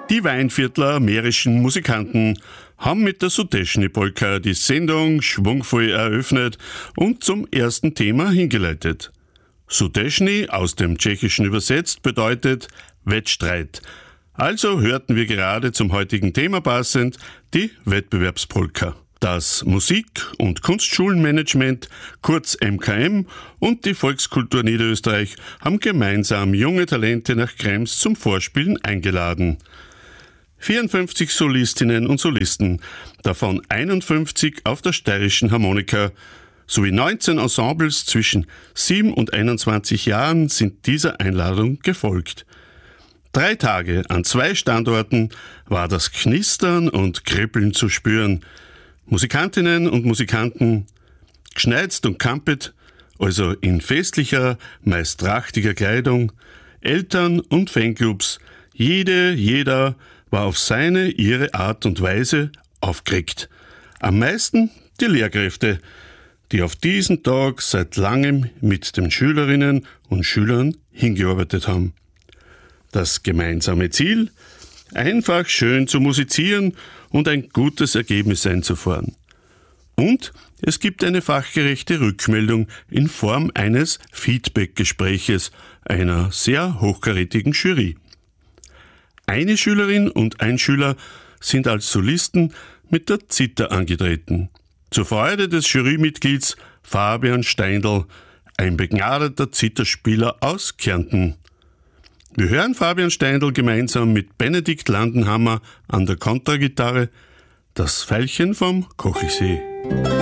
Die Weinviertler mährischen Musikanten haben mit der Sudeschny Polka die Sendung schwungvoll eröffnet und zum ersten Thema hingeleitet. Sudeschny, aus dem Tschechischen übersetzt, bedeutet Wettstreit. Also hörten wir gerade zum heutigen Thema passend die Wettbewerbspolka. Das Musik- und Kunstschulenmanagement, kurz MKM, und die Volkskultur Niederösterreich haben gemeinsam junge Talente nach Krems zum Vorspielen eingeladen. 54 Solistinnen und Solisten, davon 51 auf der steirischen Harmonika, sowie 19 Ensembles zwischen 7 und 21 Jahren sind dieser Einladung gefolgt. 3 Tage an 2 Standorten war das Knistern und Kribbeln zu spüren. Musikantinnen und Musikanten, geschneizt und kampet, also in festlicher, meist trachtiger Kleidung, Eltern und Fanclubs, jeder war auf ihre Art und Weise aufgeregt. Am meisten die Lehrkräfte, die auf diesen Tag seit langem mit den Schülerinnen und Schülern hingearbeitet haben. Das gemeinsame Ziel? Einfach schön zu musizieren und ein gutes Ergebnis einzufahren. Und es gibt eine fachgerechte Rückmeldung in Form eines Feedback-Gespräches einer sehr hochkarätigen Jury. Eine Schülerin und ein Schüler sind als Solisten mit der Zither angetreten. Zur Freude des Jurymitglieds Fabian Steindl, ein begnadeter Zitherspieler aus Kärnten. Wir hören Fabian Steindl gemeinsam mit Benedikt Landenhammer an der Kontragitarre, das Veilchen vom Kochelsee.